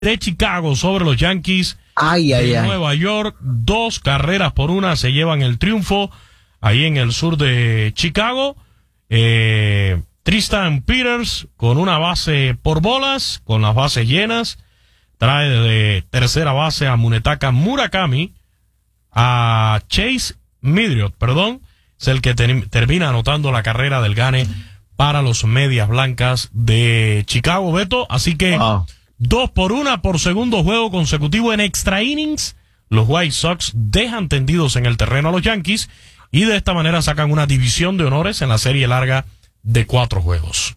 de Chicago sobre los Yankees de Nueva York. 2-1 se llevan el triunfo ahí en el sur de Chicago. Tristan Peters con una base por bolas, con las bases llenas, trae de tercera base a Munetaka Murakami, a Chase Midriot, es el que termina anotando la carrera del gane para los Medias Blancas de Chicago, Beto. Así que 2-1 por segundo juego consecutivo en extra innings. Los White Sox dejan tendidos en el terreno a los Yankees y de esta manera sacan una división de honores en la serie larga de 4 juegos.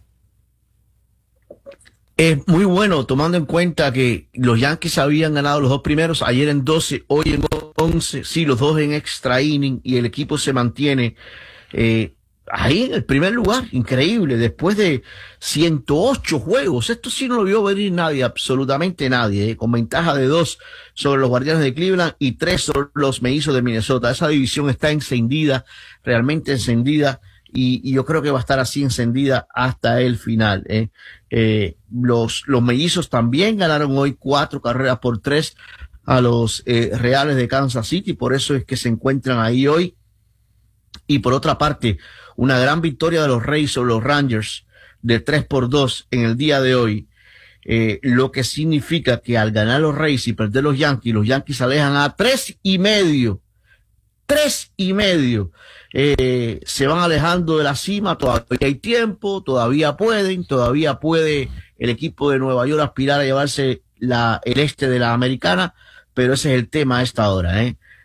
Es muy bueno, tomando en cuenta que los Yankees habían ganado los 2 primeros, ayer en 12, hoy en 11, sí, los 2 en extra inning, y el equipo se mantiene ahí en el primer lugar. Increíble, después de 108 juegos. Esto sí no lo vio venir nadie, absolutamente nadie, con ventaja de 2 sobre los Guardianes de Cleveland y 3 sobre los Mellizos de Minnesota. Esa división está encendida, realmente encendida. Y yo creo que va a estar así encendida hasta el final. Los Mellizos también ganaron hoy 4-3 a los Reales de Kansas City, por eso es que se encuentran ahí hoy. Y por otra parte, una gran victoria de los Rays sobre los Rangers de 3-2 en el día de hoy, lo que significa que al ganar los Rays y perder los Yankees se alejan a 3.5. 3.5. Se van alejando de la cima. Todavía hay tiempo, todavía puede el equipo de Nueva York aspirar a llevarse el este de la Americana, pero ese es el tema a esta hora.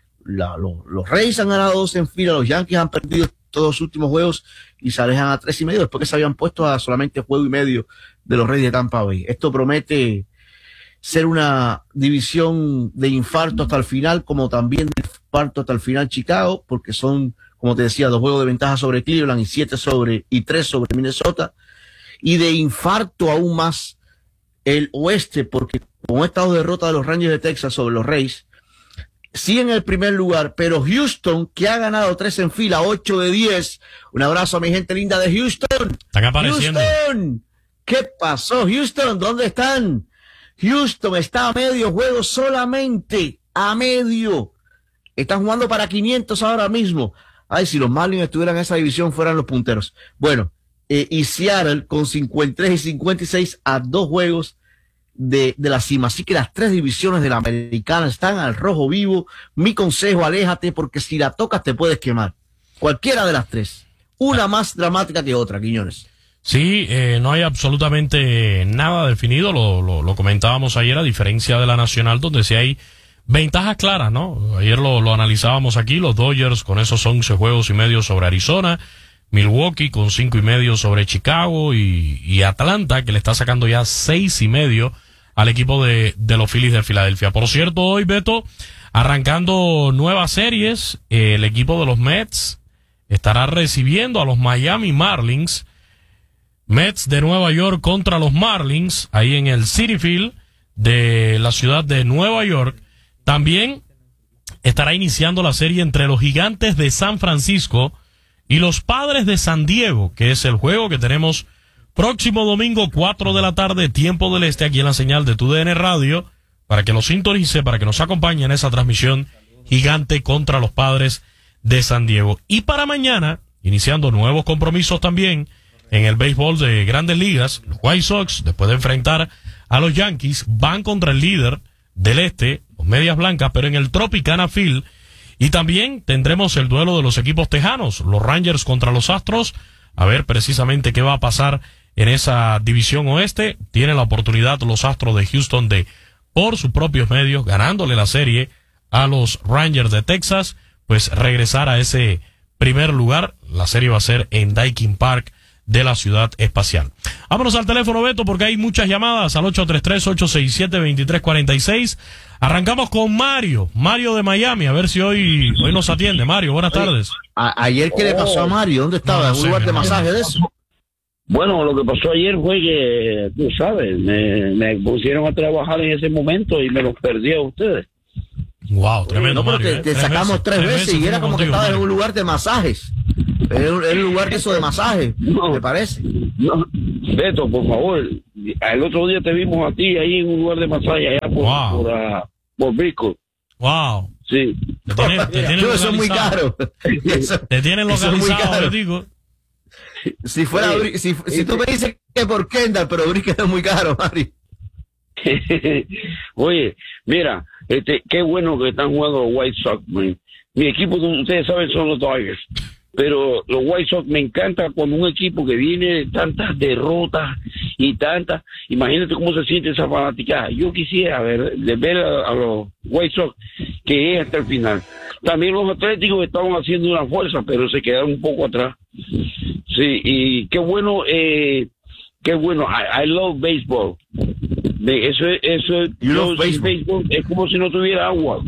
Los Rays han ganado 2 en fila, los Yankees han perdido todos los últimos juegos y se alejan a 3.5 después que se habían puesto a solamente juego y medio de los Rays de Tampa Bay. Esto promete ser una división de infarto hasta el final, como también de infarto hasta el final Chicago, porque son, como te decía, 2 juegos de ventaja sobre Cleveland y 3 sobre Minnesota, y de infarto aún más el oeste, porque con esta 2 derrotas de los Rangers de Texas sobre los Rays, sí en el primer lugar, pero Houston, que ha ganado 3 en fila, 8 de 10. Un abrazo a mi gente linda de Houston. Están apareciendo. Houston, ¿qué pasó, Houston? ¿Dónde están? Houston está a medio juego, solamente a medio. Están jugando para 500 ahora mismo. Ay, si los Marlins estuvieran en esa división, fueran los punteros. Bueno, y Seattle con 53 y 56 a 2 juegos de la cima. Así que las 3 divisiones de la Americana están al rojo vivo. Mi consejo, aléjate, porque si la tocas te puedes quemar. Cualquiera de las 3. Una más dramática que otra, Quiñones. Sí, no hay absolutamente nada definido, lo comentábamos ayer, a diferencia de la Nacional, donde sí hay ventajas claras, ¿no? Ayer lo analizábamos aquí, los Dodgers con esos 11 juegos y medio sobre Arizona, Milwaukee con 5.5 sobre Chicago y Atlanta, que le está sacando ya 6.5 al equipo de los Phillies de Filadelfia. Por cierto, hoy, Beto, arrancando nuevas series, el equipo de los Mets estará recibiendo a los Miami Marlins. Mets de Nueva York contra los Marlins, ahí en el Citi Field de la ciudad de Nueva York. También estará iniciando la serie entre los Gigantes de San Francisco y los Padres de San Diego, que es el juego que tenemos próximo domingo, 4 de la tarde, tiempo del este, aquí en la señal de TUDN Radio, para que nos sintonice, para que nos acompañe en esa transmisión, Gigante contra los Padres de San Diego. Y para mañana, iniciando nuevos compromisos también, en el béisbol de Grandes Ligas, los White Sox, después de enfrentar a los Yankees, van contra el líder del este, los Medias Blancas, pero en el Tropicana Field. Y también tendremos el duelo de los equipos tejanos, los Rangers contra los Astros, a ver precisamente qué va a pasar en esa división oeste. Tienen la oportunidad los Astros de Houston de, por sus propios medios, ganándole la serie a los Rangers de Texas, pues regresar a ese primer lugar. La serie va a ser en Daikin Park de la Ciudad Espacial. Vámonos al teléfono, Beto, porque hay muchas llamadas al 833-867-2346. Arrancamos con Mario de Miami, a ver si hoy nos atiende. Mario, buenas tardes. Ayer, ¿qué le pasó a Mario? ¿Dónde estaba? ¿En un lugar de masaje de eso? Bueno, lo que pasó ayer fue que, tú sabes, me pusieron a trabajar en ese momento y me los perdí a ustedes. Wow, tremendo, no, pero Mario. te sacamos tres veces y era como que estabas en un lugar de masajes. Es un lugar de eso de masaje, No. ¿te parece? No, Beto, por favor, el otro día te vimos a ti ahí en un lugar de masaje allá por Brico. Wow. Sí. Te tienen Eso es muy caro. Te tienen localizado, yo digo. Si fuera, si tú me dices que por Kendall, pero Brico es muy caro, Mari. Oye, mira, qué bueno que están jugando los White Sox, man. Mi equipo, como ustedes saben, son los Dodgers. Pero los White Sox me encanta cuando un equipo que viene de tantas derrotas y tantas, imagínate cómo se siente esa fanaticada. Yo quisiera ver a los White Sox que es hasta el final. También los Atléticos estaban haciendo una fuerza, pero se quedaron un poco atrás. Sí, y qué bueno, I love baseball. Baseball es como si no tuviera agua,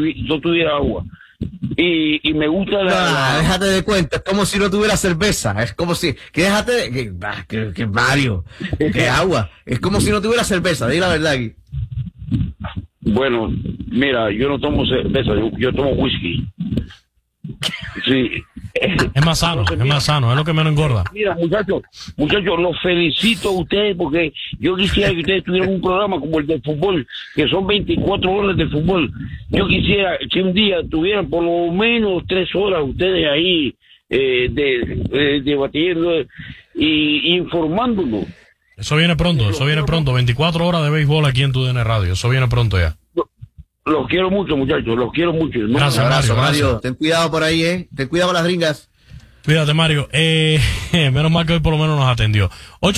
y me gusta déjate de cuenta, es como si no tuviera cerveza, es como si, que Mario, que agua, es como si no tuviera cerveza, di la verdad aquí. Bueno, mira, yo no tomo cerveza, yo tomo whisky. Sí. Es más sano, es lo que menos engorda. Mira, muchachos, los felicito a ustedes porque yo quisiera que ustedes tuvieran un programa como el del fútbol, que son 24 horas de fútbol. Yo quisiera que un día tuvieran por lo menos 3 horas ustedes ahí debatiendo y informándonos. Eso viene pronto, 24 horas de béisbol aquí en TUDN Radio, eso viene pronto ya. Los quiero mucho, muchachos, los quiero mucho. Gracias, un abrazo, Mario. Ten cuidado por ahí, ten cuidado con las gringas. Cuídate, Mario. Menos mal que hoy por lo menos nos atendió.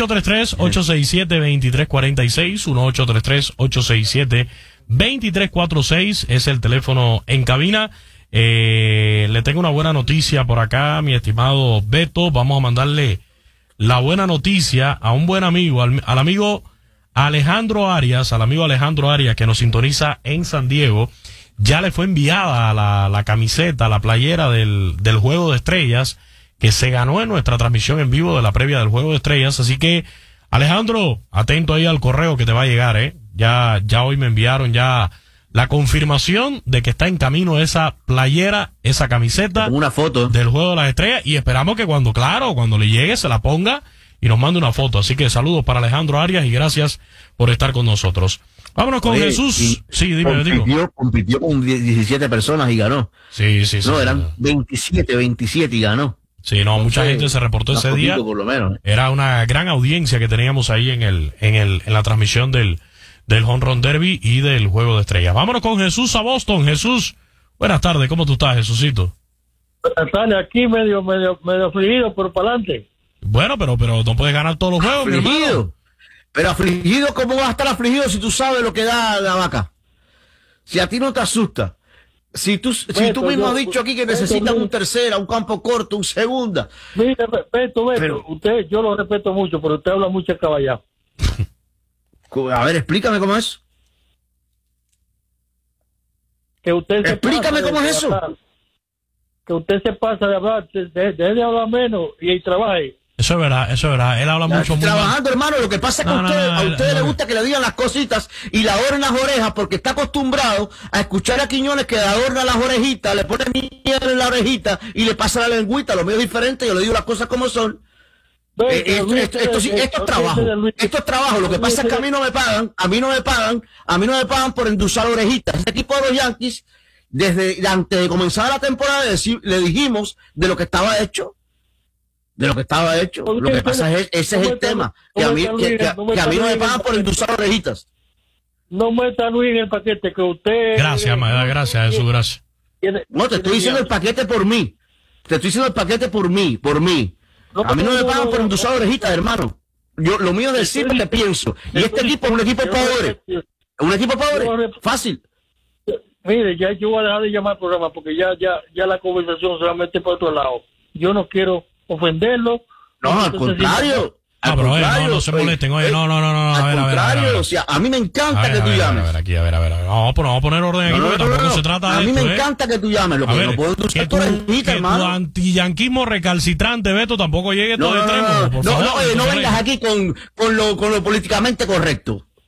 833-867-2346, 1-833-867-2346 es el teléfono en cabina. Le tengo una buena noticia por acá, mi estimado Beto. Vamos a mandarle la buena noticia a un buen amigo, al amigo Alejandro Arias, que nos sintoniza en San Diego. Ya le fue enviada la camiseta, la playera del Juego de Estrellas, que se ganó en nuestra transmisión en vivo de la previa del Juego de Estrellas. Así que, Alejandro, atento ahí al correo que te va a llegar, Ya hoy me enviaron ya la confirmación de que está en camino esa playera, esa camiseta. Una foto del Juego de las Estrellas, y esperamos que cuando le llegue se la ponga y nos mande una foto. Así que saludos para Alejandro Arias y gracias por estar con nosotros. Vámonos con Jesús. Sí, dime, compitió con 17 personas y ganó. Sí. No, eran 27 y ganó. Sí, no, mucha gente se reportó ese día. Por lo menos. Era una gran audiencia que teníamos ahí en la transmisión del Home Run Derby y del Juego de Estrellas. Vámonos con Jesús a Boston. Jesús, buenas tardes, ¿cómo tú estás, Jesucito? Buenas tardes, aquí medio afligido, pero para adelante. Bueno, pero no puedes ganar todos los juegos, mi hermano. Pero afligido, ¿cómo vas a estar afligido si tú sabes lo que da la vaca? Si a ti no te asusta. Si tú mismo has dicho aquí que necesitas un tercera, un campo corto, un segunda. Mire, Beto, usted, yo lo respeto mucho, pero usted habla mucho caballado. A ver, explícame cómo es. Explícame cómo es eso. Que usted se pasa de hablar, deje de hablar menos y trabaje. Eso es verdad, él habla mucho. Trabajando, hermano, lo que pasa es que a usted le gusta que le digan las cositas y le adornen las orejas porque está acostumbrado a escuchar a Quiñones que le adorna las orejitas, le pone miel en la orejita y le pasa la lengüita. Lo mío es diferente, yo le digo las cosas como son. Esto es trabajo, lo que pasa es que a mí no me pagan por endulzar orejitas. Este equipo de los Yankees, desde antes de comenzar la temporada, le dijimos de lo que estaba hecho. Lo que pasa es ese es el tema, que a mí no me pagan por endulzar orejitas. No meta a Luis en el paquete que usted. Gracias, Jesús, gracias. No, te estoy diciendo el paquete por mí. A mí no me pagan por endulzar orejitas, hermano. Lo mío es decir lo que pienso. Y este equipo es un equipo pobre. Fácil. Mire, ya yo voy a dejar de llamar al programa porque ya la conversación se va a meter por otro lado. Yo no quiero ofenderlo. No, al contrario. No se molesten. Oye, no. Al contrario, o sea, a mí me encanta que tú llames. A ver. Vamos a poner orden aquí porque tampoco se trata de esto. A mí me encanta que tú llames. Lo que no puedo endulzar tu orejita, hermano. Tu antiyanquismo recalcitrante, Beto, tampoco llegue todo extremo. No vengas aquí con lo políticamente correcto.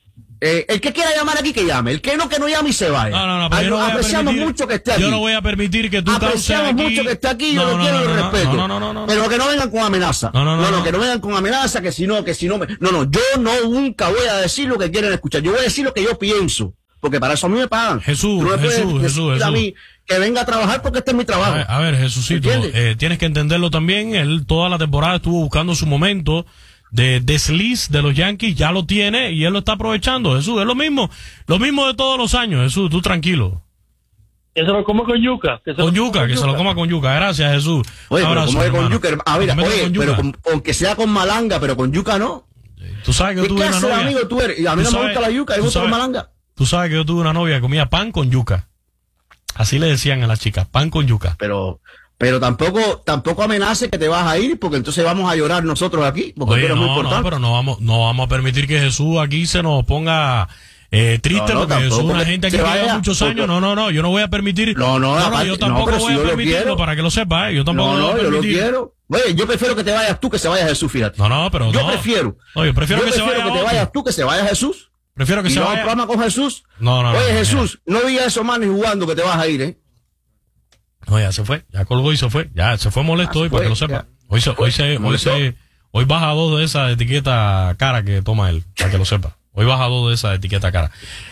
El que quiera llamar aquí, que llame. El que no llame y se vaya. No, pero yo no voy apreciamos a permitir, mucho que esté aquí. Yo no voy a permitir que tú apreciamos aquí. mucho que esté aquí, yo lo quiero y lo respeto. No. Pero que no vengan con amenaza. No, que no vengan con amenaza, que si no No, yo nunca voy a decir lo que quieren escuchar. Yo voy a decir lo que yo pienso. Porque para eso a mí me pagan. Jesús. A mí que venga a trabajar porque este es mi trabajo. A ver, Jesucito, tienes que entenderlo también. Él toda la temporada estuvo buscando su momento de desliz de los Yankees, ya lo tiene y él lo está aprovechando. Jesús, es lo mismo de todos los años. Jesús, tú tranquilo. Que se lo coma con yuca. Se lo coma con yuca. Gracias, Jesús. Oye, abrazo, pero con yuca. Pero aunque sea con malanga, pero con yuca no. Tú sabes que yo tuve una novia. Amigo tú eres? Y a mí no me gusta la yuca, me gusta la malanga. Tú sabes que yo tuve una novia que comía pan con yuca. Así le decían a las chicas, pan con yuca. Pero tampoco amenace que te vas a ir, porque entonces vamos a llorar nosotros aquí, porque oye, tú eres muy importante. No, pero no vamos a permitir que Jesús aquí se nos ponga triste, porque Jesús es una gente que lleva muchos años. No, yo no voy a permitir. Yo tampoco voy a permitirlo, para que lo sepas, yo tampoco lo voy a permitir. Yo lo quiero. Oye, yo prefiero que te vayas tú que se vaya Jesús, fíjate. Pero yo prefiero. Oye, prefiero que te vayas tú que se vaya Jesús. Prefiero que se vaya. programa con Jesús. Oye, Jesús, no digas eso más ni jugando que te vas a ir, No, ya se fue, ya colgó y se fue. Ya se fue molesto hoy, para que lo sepa. Hoy baja 2 de esa etiqueta cara que toma él, para que lo sepa. Hoy baja 2 de esa etiqueta cara.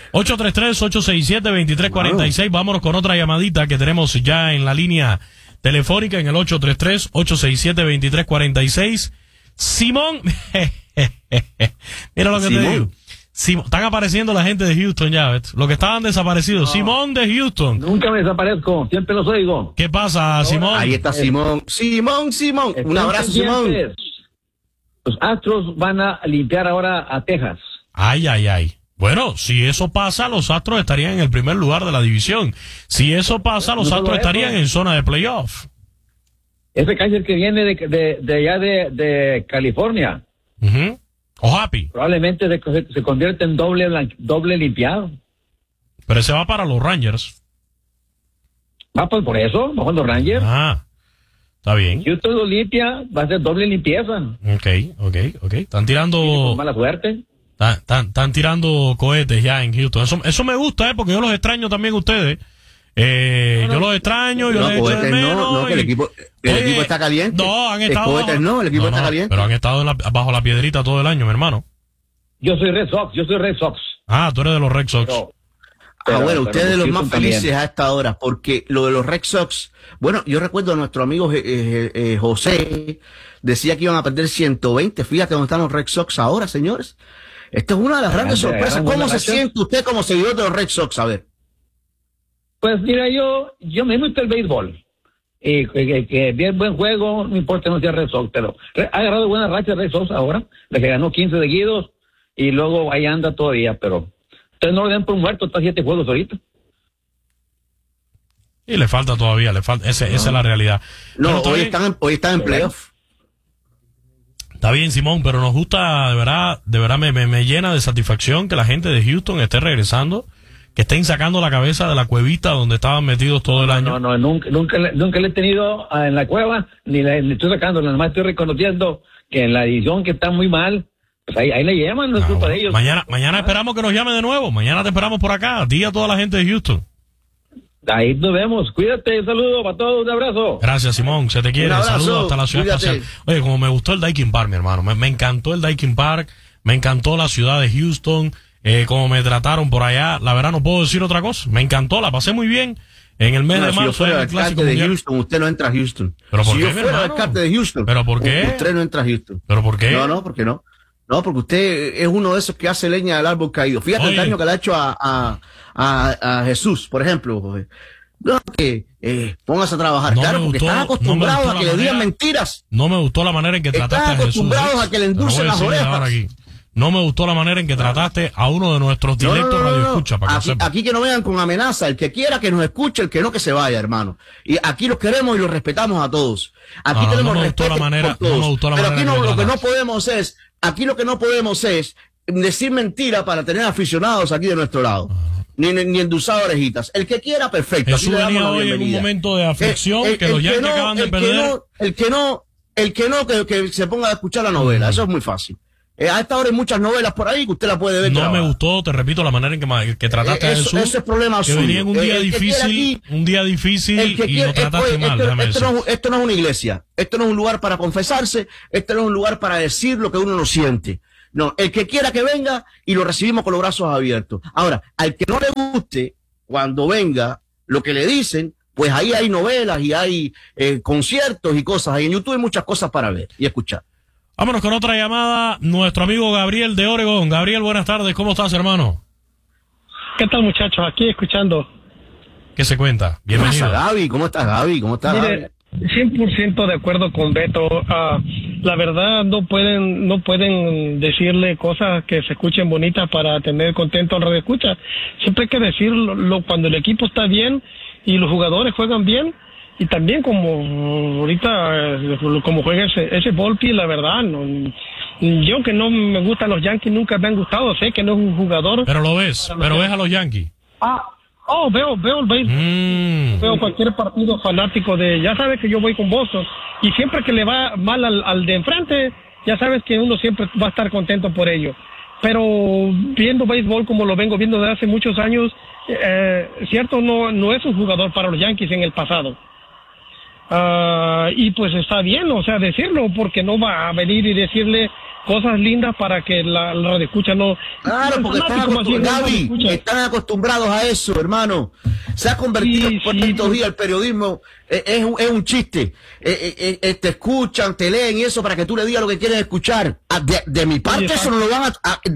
833-867-2346. Vámonos con otra llamadita que tenemos ya en la línea telefónica en el 833-867-2346. Simón. Mira lo que te digo. Están apareciendo la gente de Houston ya, ¿ves? Los que estaban desaparecidos. Simón de Houston. Nunca me desaparezco, siempre los oigo. ¿Qué pasa, Simón? Ahí está Simón. Simón. Un abrazo, Simón. Los Astros van a limpiar ahora a Texas. Ay. Bueno, si eso pasa, los Astros estarían en el primer lugar de la división. Si eso pasa, los Astros estarían en zona de playoff. Ese catcher que viene de allá de California. O Happy. Probablemente se convierte en doble limpiado. Pero se va para los Rangers. Pues por eso, va con los Rangers. Está bien. Houston lo limpia, va a ser doble limpieza. Ok. Están tirando... Con mala suerte. Están tirando cohetes ya en Houston. Eso me gusta, porque yo los extraño también ustedes. Yo los extraño, yo les echo de menos. Que el equipo está caliente. No, han estado. El equipo está caliente. Pero han estado bajo la piedrita todo el año, mi hermano. Yo soy Red Sox. Tú eres de los Red Sox. Bueno, ustedes de los más felices a esta hora, porque lo de los Red Sox, bueno, yo recuerdo a nuestro amigo José, decía que iban a perder 120. Fíjate dónde están los Red Sox ahora, señores. Esto es una de las grandes sorpresas. ¿Cómo se siente usted como seguidor de los Red Sox? A ver. Pues mira, yo me gusta el béisbol. Que bien buen juego, no importa no sea Red Sox, pero ha agarrado buenas rachas Red Sox ahora, de que ganó 15 seguidos y luego ahí anda todavía, pero ustedes no lo den por muerto, está 7 juegos ahorita. Y le falta todavía, esa es la realidad. No, hoy están en playoff. Está bien, Simón, pero nos gusta, de verdad me llena de satisfacción que la gente de Houston esté regresando, que estén sacando la cabeza de la cuevita donde estaban metidos todo el año. Nunca le he tenido en la cueva, ni le estoy sacando, nada más estoy reconociendo que en la edición que está muy mal, pues ahí le llaman, no es culpa de ellos. Mañana esperamos que nos llame de nuevo, mañana te esperamos por acá, a ti y a toda la gente de Houston. Ahí nos vemos, cuídate, un saludo para todos, un abrazo. Gracias, Simón, se te quiere, saludos hasta la ciudad espacial. Oye, como me gustó el Daikin Park, mi hermano, me encantó el Daikin Park, me encantó la ciudad de Houston, como me trataron por allá, la verdad no puedo decir otra cosa, me encantó, la pasé muy bien. En el mes de marzo, si yo fuera alcalde de Houston, usted no entra a Houston. Si yo fuera alcalde de Houston, ¿pero por qué? Usted no entra a Houston. ¿Pero por qué? No, ¿por qué no? No, porque usted es uno de esos que hace leña del árbol caído. Fíjate el daño que le ha hecho a Jesús, por ejemplo. No, que póngase a trabajar. Claro, porque están acostumbrados a que le digan mentiras. No me gustó la manera en que trataste a Jesús. Están acostumbrados a que le endulcen las orejas. No me gustó la manera en que trataste a uno de nuestros directos radioescucha, para que aquí que no vengan con amenaza. El que quiera que nos escuche, el que no que se vaya, hermano. Y aquí los queremos y los respetamos a todos. Aquí tenemos respeto por todos. Pero aquí lo que no podemos es, decir mentira para tener aficionados aquí de nuestro lado. Ni endulzar orejitas. El que quiera, perfecto. Jesús venía hoy en un momento de aflicción que los Yankees acaban de perder. El que no, que se ponga a escuchar la novela. Eso es muy fácil. A esta hora hay muchas novelas por ahí que usted la puede ver. No grabadas. me gustó, te repito, la manera en que trataste a Jesús. Eso es problema que suyo. venía en un día difícil, y lo trataste mal, déjame decir. Esto no es una iglesia, esto no es un lugar para confesarse, esto no es un lugar para decir lo que uno no siente. No, el que quiera que venga y lo recibimos con los brazos abiertos. Ahora, al que no le guste, cuando venga lo que le dicen, pues ahí hay novelas y hay conciertos y cosas. Ahí en YouTube hay muchas cosas para ver y escuchar. Vámonos con otra llamada. Nuestro amigo Gabriel de Oregon. Gabriel, buenas tardes. ¿Cómo estás, hermano? ¿Qué tal, muchachos? Aquí escuchando. ¿Qué se cuenta? Bienvenido. ¿Qué pasa, Gaby? ¿Cómo estás, Gaby? ¿Cómo estás, Mire, 100% de acuerdo con Beto. La verdad, no pueden decirle cosas que se escuchen bonitas para tener contento al radioescucha. Siempre hay que decirlo cuando el equipo está bien y los jugadores juegan bien. Y también como ahorita, como juega ese Volpi, la verdad, yo que no me gustan los Yankees, nunca me han gustado, sé que no es un jugador. Pero lo ves, ves a los Yankees. Veo el béisbol. Veo cualquier partido fanático ya sabes que yo voy con Boston, y siempre que le va mal al de enfrente, ya sabes que uno siempre va a estar contento por ello. Pero viendo béisbol como lo vengo viendo desde hace muchos años, cierto, no es un jugador para los Yankees en el pasado. Y pues está bien, o sea, decirlo, porque no va a venir y decirle cosas lindas para que la radioescucha no... Claro, porque están acostumbrados a eso, hermano. Se ha convertido por estos días el periodismo, es un chiste. Te escuchan, te leen y eso para que tú le digas lo que quieren escuchar. De mi parte eso no lo van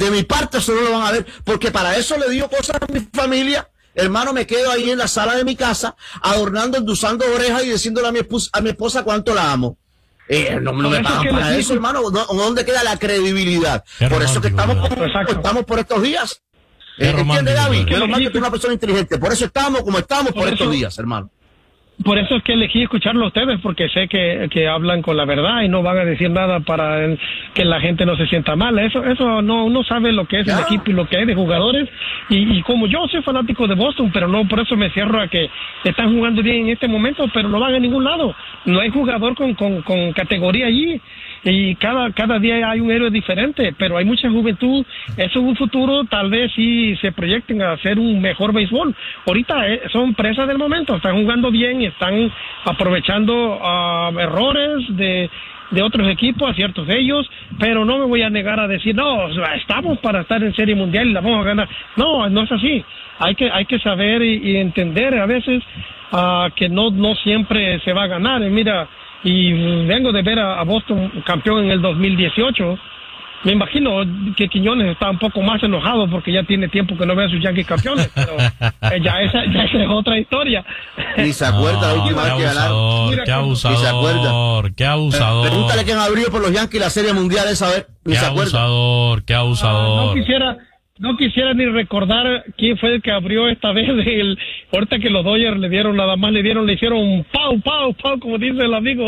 a ver, porque para eso le digo cosas a mi familia. Hermano, me quedo ahí en la sala de mi casa, adornando, endulzando orejas y diciéndole a mi esposa cuánto la amo. No me pagan para eso, hermano. ¿Dónde queda la credibilidad? Por eso que estamos por estos días. ¿Entiendes, Gaby? Menos mal que tú eres una persona inteligente. Por eso estamos como estamos por estos días, hermano. Por eso es que elegí escucharlo a ustedes, porque sé que hablan con la verdad y no van a decir nada para que la gente no se sienta mal. Eso no, uno sabe lo que es el equipo y lo que hay de jugadores. Y como yo soy fanático de Boston, pero no por eso me cierro a que están jugando bien en este momento, pero no van a ningún lado. No hay jugador con categoría allí. Y cada día hay un héroe diferente, pero hay mucha juventud. Eso en un futuro tal vez sí se proyecten a hacer un mejor béisbol. Ahorita son presas del momento, están jugando bien y están aprovechando errores de otros equipos, aciertos de ellos, pero no me voy a negar a decir, no, estamos para estar en Serie Mundial y la vamos a ganar. No es así. Hay que saber y entender a veces que no siempre se va a ganar. Mira, y vengo de ver a Boston campeón en el 2018. Me imagino que Quiñones está un poco más enojado porque ya tiene tiempo que no ve a sus Yankees campeones, pero ya esa es otra historia. Ni se acuerda la última vez que ganaron. Qué abusador, qué abusador. Pregúntale quién abrió por los Yankees la Serie Mundial esa vez. Ni se acuerda. Qué abusador. No quisiera ni recordar quién fue el que abrió esta vez. Ahorita que los Dodgers le hicieron pau, como dice el amigo.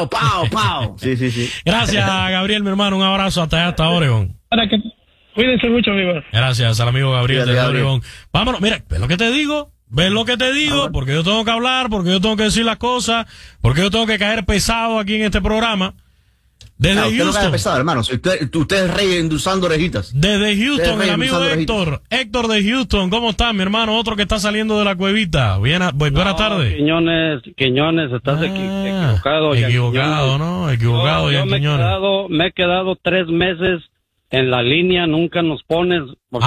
Pau. Sí. Gracias, Gabriel, mi hermano. Un abrazo hasta Oregon. Cuídense mucho, amigos. Gracias al amigo Gabriel de Oregon. Vámonos, mira, ¿ves lo que te digo? Porque yo tengo que hablar, porque yo tengo que decir las cosas, porque yo tengo que caer pesado aquí en este programa. Desde Houston. Usted no cae pesado, hermano. Usted es rey endulzando orejitas. Desde Houston, el amigo Héctor de Houston. ¿Cómo está, mi hermano? Otro que está saliendo de la cuevita. Buenas tardes. Quiñones, estás equivocado. Equivocado, ya me he quedado 3 meses en la línea, nunca nos pones.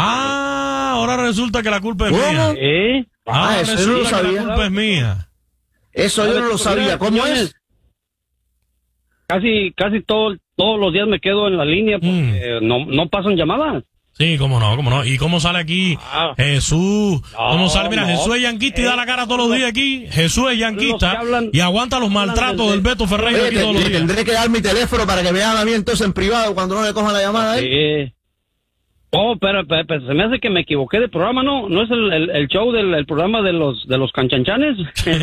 Ahora resulta que la culpa es mía. Eso yo no lo sabía. La culpa es mía. Eso yo no lo sabía. ¿Cómo es? Casi todos los días me quedo en la línea porque no pasan llamadas. Sí, cómo no. ¿Y cómo sale aquí Jesús? ¿Cómo sale? Mira, Jesús es yanquista y da la cara todos los días aquí. Jesús es yanquista y aguanta los maltratos del Beto Ferreira aquí todos los días. Tendré que dar mi teléfono para que me hagan a mí entonces en privado cuando no le cojan la llamada. Sí. Pero se me hace que me equivoqué de programa, ¿no? ¿No es el show del programa de los canchanchanes?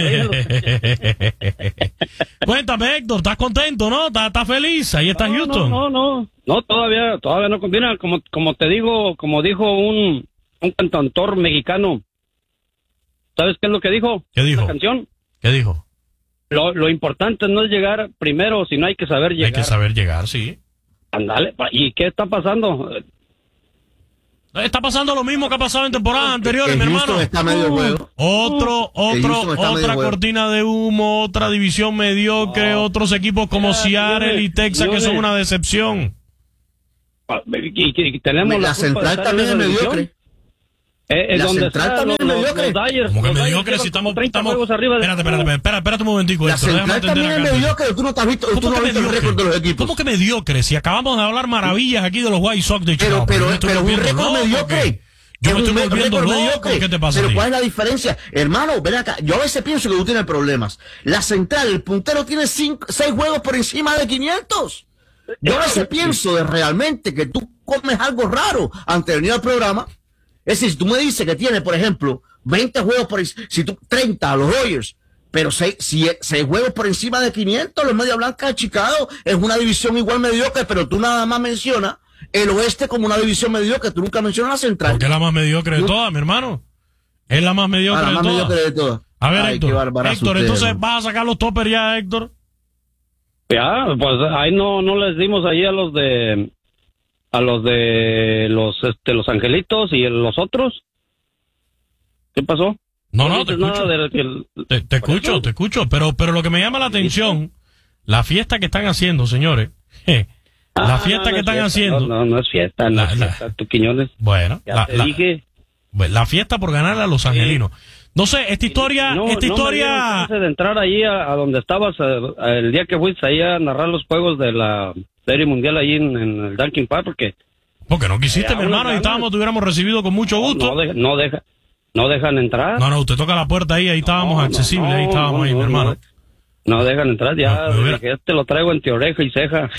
Cuéntame, Héctor, ¿estás contento, no? ¿Estás feliz? Ahí está Houston. No, todavía no conviene. Como te digo, como dijo un cantautor mexicano, ¿sabes qué es lo que dijo? ¿Qué dijo? ¿La canción? ¿Qué dijo? Lo importante no es llegar primero, sino hay que saber llegar. Hay que saber llegar, sí. Ándale, ¿y qué está pasando? Está pasando lo mismo que ha pasado en temporadas anteriores, mi Houston hermano. está medio juego. Otra cortina de humo, otra división mediocre, otros equipos como Seattle y Texas que son una decepción. Y tenemos La central también es mediocre. Es La donde central están también es mediocre. los Dodgers. Como que Los mediocre Dodgers si llevan como estamos... 30 juegos arriba de... Espérate un momentico, La Héctor, déjame central entender también es acá. mediocre. Tú no te has visto, tú no has visto el mediocre? récord de los equipos. ¿Cómo que mediocre? Si acabamos de hablar maravillas aquí de los White Sox de Chicago. Pero yo me estoy es un volviendo récord loco, mediocre. Yo me Es estoy un volviendo récord loco. mediocre. ¿Qué te pasa a Pero ti? ¿cuál es la diferencia? Hermano, ven acá. Yo a veces pienso que tú tienes problemas. La central, el puntero tiene 6 juegos por encima de 500. Yo a veces pienso de realmente que tú comes algo raro antes de venir al programa. Es decir, si tú me dices que tiene, por ejemplo, 20 juegos por encima, si tú 30 a los Dodgers, pero 6 juegos por encima de 500, los Media Blanca de Chicago es una división igual mediocre, pero tú nada más mencionas el oeste como una división mediocre, tú nunca mencionas la central. Porque es la más mediocre de todas, mi hermano. Es la más mediocre la más de todas. mediocre de todas. A ver, Ay, Héctor, qué barbarazo Héctor, ustedes, entonces hermano. vas a sacar los toppers ya, Héctor. Ya, pues ahí no les dimos ahí a los de los angelitos y los otros. ¿Qué pasó? No, te dices nada escucho. Te escucho, pero lo que me llama la atención, la fiesta que están haciendo, señores. La fiesta que están haciendo. No es fiesta, no es fiesta, tú, Quiñones. Bueno, Ya te dije. la fiesta por ganarle a los angelinos. No sé, esta historia... No me dieron chance de entrar ahí a donde estabas el día que fuiste ahí a narrar los juegos de la Serie Mundial ahí en el Dunkin' Park, porque no quisiste, mi hermano, y te hubiéramos recibido con mucho gusto. No dejan entrar. No, usted toca la puerta ahí estábamos accesibles, ahí estábamos mi hermano. No dejan entrar, ya, que te lo traigo entre oreja y ceja.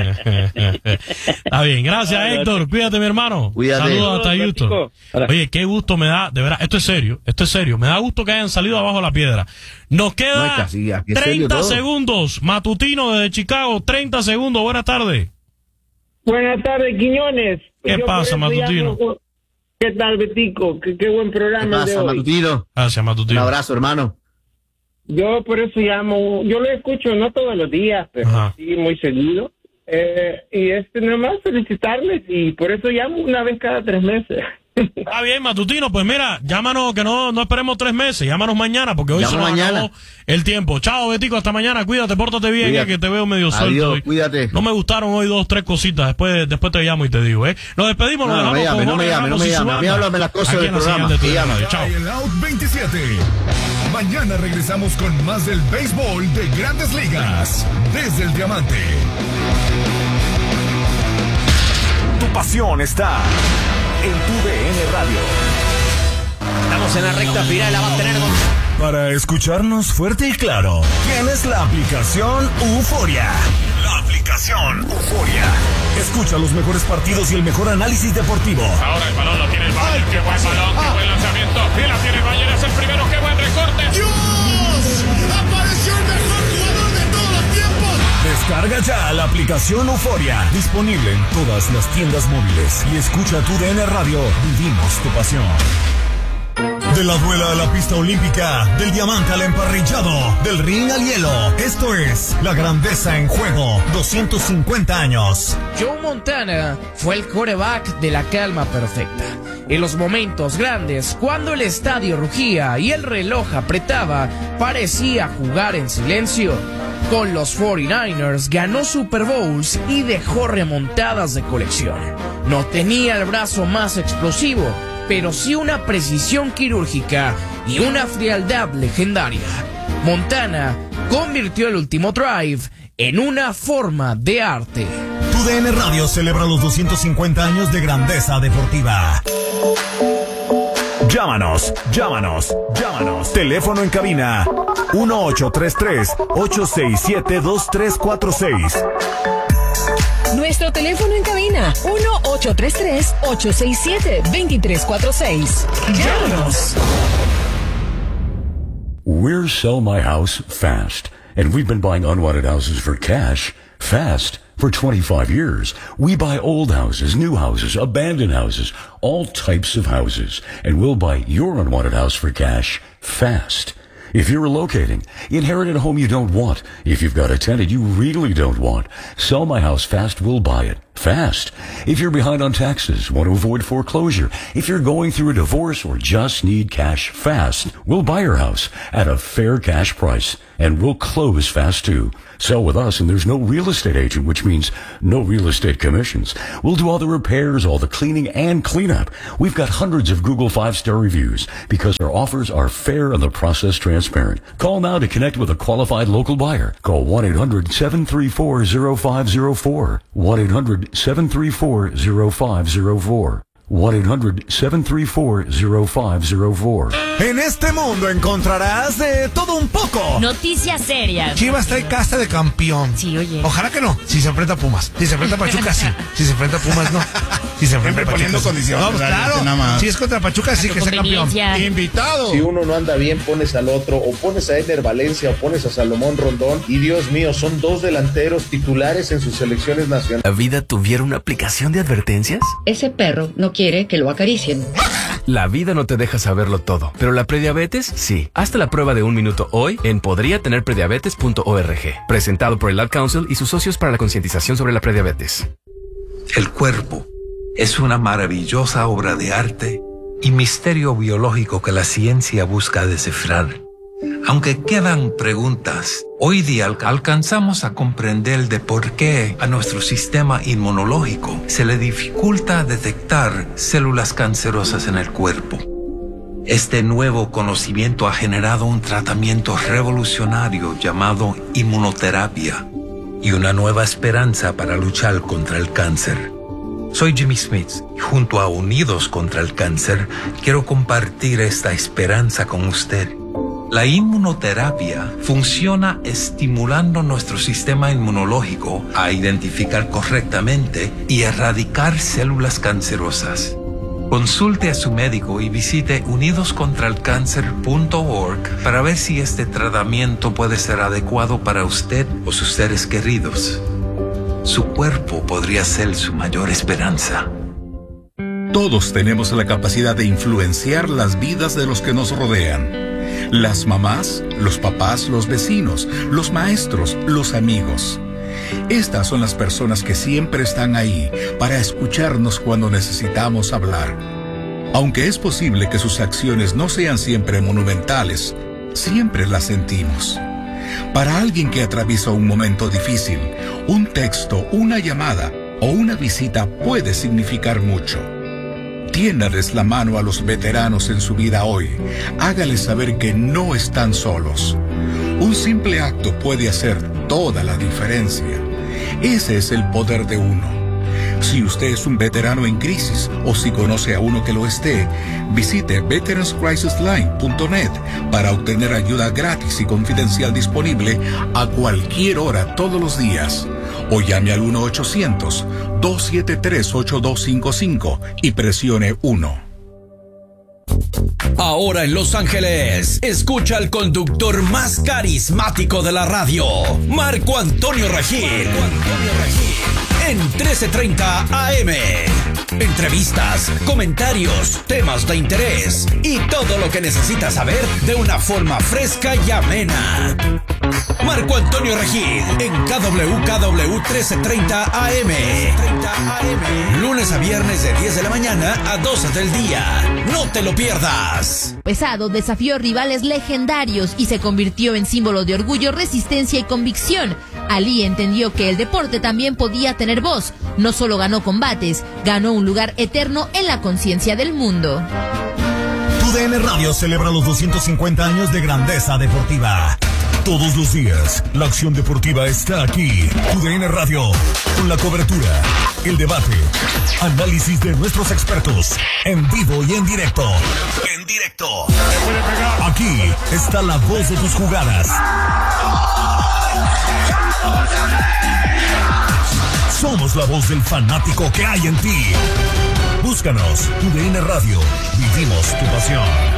Está bien, gracias, Héctor, cuídate, mi hermano. Cuídate. Saludos hasta Houston. Oye, qué gusto me da, de verdad, esto es serio, me da gusto que hayan salido abajo de la piedra. Nos queda 30 segundos, Matutino desde Chicago, 30 segundos, buenas tardes. Buenas tardes, Quiñones. ¿Qué pasa, Matutino? ¿Qué tal, Betico? Qué buen programa ¿Qué de pasa, hoy. Matutino? Gracias, Matutino. Un abrazo, hermano. Yo por eso llamo, yo lo escucho no todos los días, pero sí muy seguido. Y nomás felicitarles y por eso llamo una vez cada 3 meses. Está bien, Matutino, pues mira, llámanos, que no esperemos 3 meses, llámanos mañana, porque hoy se nos acabó el tiempo. Chao, Betico, hasta mañana, cuídate, pórtate bien, que te veo medio suelto hoy. Cuídate. No me gustaron hoy 2, 3 cositas, después te llamo y te digo, Nos despedimos, No me llame. A mí háblame las cosas del programa. Chao. El Out 27. Mañana regresamos con más del béisbol de Grandes Ligas, desde el Diamante. Tu pasión está en tu DN Radio. Estamos en la recta final, la va a tener Para escucharnos fuerte y claro, tienes la aplicación Euforia. La aplicación Euforia. Escucha los mejores partidos y el mejor análisis deportivo. Ahora el balón lo tiene el Bayern, qué buen balón, qué buen lanzamiento. Y la tiene el Bayern, es el primero, qué buen recorte. ¡Dios! ¡Apareció el mejor jugador de todos los tiempos! Descarga ya la aplicación Euforia, disponible en todas las tiendas móviles. Y escucha tu DN Radio, vivimos tu pasión. De la duela a la pista olímpica, del diamante al emparrillado, del ring al hielo. Esto es La Grandeza en Juego, 250 años. Joe Montana fue el quarterback de la calma perfecta. En los momentos grandes, cuando el estadio rugía y el reloj apretaba, parecía jugar en silencio. Con los 49ers ganó Super Bowls y dejó remontadas de colección. No tenía el brazo más explosivo, pero sí una precisión quirúrgica y una frialdad legendaria. Montana convirtió el último drive en una forma de arte. Tu DN Radio celebra los 250 años de grandeza deportiva. Llámanos. Teléfono en cabina 1833-867-2346. Nuestro teléfono en cabina 1833-867-2346. Llámanos. We're Sell My House Fast, and we've been buying unwanted houses for cash fast for 25 years. We buy old houses, new houses, abandoned houses, all types of houses, and we'll buy your unwanted house for cash fast. If you're relocating, inherit a home you don't want. If you've got a tenant you really don't want, Sell My House Fast will buy it. Fast. If you're behind on taxes, want to avoid foreclosure, if you're going through a divorce or just need cash fast, we'll buy your house at a fair cash price, and we'll close fast too. Sell with us and there's no real estate agent, which means no real estate commissions. We'll do all the repairs, all the cleaning and cleanup. We've got hundreds of Google 5-star reviews because our offers are fair and the process transparent. Call now to connect with a qualified local buyer. Call 1-800-734-0504. 1-800-734-0504. 1-800-734-0504. En este mundo encontrarás de todo un poco. Noticias serias. Chivas trae casa de campeón. Sí, oye. Ojalá que no. Si se enfrenta a Pumas. Si se enfrenta a Pachuca, sí. Si se enfrenta a Pumas, no. Si se enfrenta a Pachuca, poniendo condiciones. No, pues, claro. Si es contra Pachuca, sí que sea campeón. Invitado. Si uno no anda bien, pones al otro, o pones a Ener Valencia, o pones a Salomón Rondón, y Dios mío, son dos delanteros titulares en sus selecciones nacionales. ¿La vida tuviera una aplicación de advertencias? Ese perro no quiere que lo acaricien. La vida no te deja saberlo todo, pero la prediabetes sí. Hazte la prueba de 1 minuto hoy en podriatenerprediabetes.org. Presentado por el Ad Council y sus socios para la concientización sobre la prediabetes. El cuerpo es una maravillosa obra de arte y misterio biológico que la ciencia busca descifrar. Aunque quedan preguntas, hoy día alcanzamos a comprender de por qué a nuestro sistema inmunológico se le dificulta detectar células cancerosas en el cuerpo. Este nuevo conocimiento ha generado un tratamiento revolucionario llamado inmunoterapia y una nueva esperanza para luchar contra el cáncer. Soy Jimmy Smith y junto a Unidos contra el Cáncer quiero compartir esta esperanza con usted. La inmunoterapia funciona estimulando nuestro sistema inmunológico a identificar correctamente y erradicar células cancerosas. Consulte a su médico y visite unidoscontralcancer.org para ver si este tratamiento puede ser adecuado para usted o sus seres queridos. Su cuerpo podría ser su mayor esperanza. Todos tenemos la capacidad de influenciar las vidas de los que nos rodean. Las mamás, los papás, los vecinos, los maestros, los amigos. Estas son las personas que siempre están ahí para escucharnos cuando necesitamos hablar. Aunque es posible que sus acciones no sean siempre monumentales, siempre las sentimos. Para alguien que atraviesa un momento difícil, un texto, una llamada o una visita puede significar mucho. Tiéndales la mano a los veteranos en su vida hoy. Hágales saber que no están solos. Un simple acto puede hacer toda la diferencia. Ese es el poder de uno. Si usted es un veterano en crisis o si conoce a uno que lo esté, visite veteranscrisisline.net para obtener ayuda gratis y confidencial disponible a cualquier hora todos los días. O llame al 1-800-273-8255 y presione 1. Ahora en Los Ángeles, escucha al conductor más carismático de la radio, Marco Antonio Regil. En 1330 AM. Entrevistas, comentarios, temas de interés y todo lo que necesitas saber de una forma fresca y amena. Marco Antonio Regil en KWKW 1330 AM. Lunes a viernes de 10 de la mañana a 12 del día. No te lo pierdas. Pesado desafió rivales legendarios y se convirtió en símbolo de orgullo, resistencia y convicción. Ali entendió que el deporte también podía tener voz. No solo ganó combates, ganó un lugar eterno en la conciencia del mundo. TUDN Radio celebra los 250 años de grandeza deportiva. Todos los días, la acción deportiva está aquí. TUDN Radio, con la cobertura, el debate, análisis de nuestros expertos, en vivo y en directo. En directo. Aquí está la voz de tus jugadas. Somos la voz del fanático que hay en ti. Búscanos, TUDN Radio. Vivimos tu pasión.